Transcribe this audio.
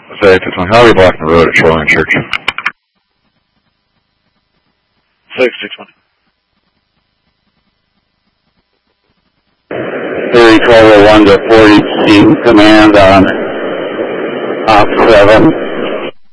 Say, if it's on, how are we blocking the road at Shoreline Church? 620. 301201 to 40 seat command on Op 7.